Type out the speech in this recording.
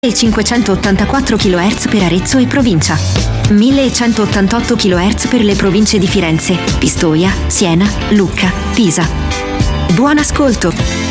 e 584 kHz per Arezzo e provincia, 1188 kHz per le province di Firenze, Pistoia, Siena, Lucca, Pisa. Buon ascolto!